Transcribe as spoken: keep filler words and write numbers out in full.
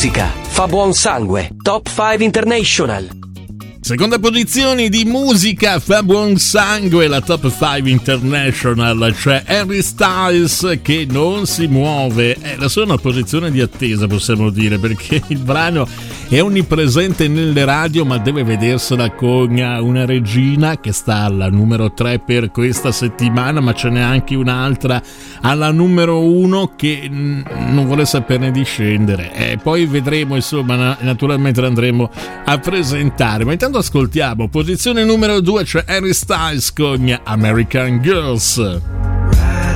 musica fa buon sangue. Top cinque International. Seconda posizione di musica fa buon sangue, la Top cinque International, cioè Harry Styles che non si muove. È la sua una posizione di attesa, possiamo dire, perché il brano è onnipresente nelle radio, ma deve vedersela con una regina che sta alla numero tre per questa settimana, ma ce n'è anche un'altra alla numero uno che non vuole saperne di scendere. E poi vedremo, insomma, naturalmente andremo a presentare. Ma intanto ascoltiamo posizione numero due, cioè Harry Styles con American Girls.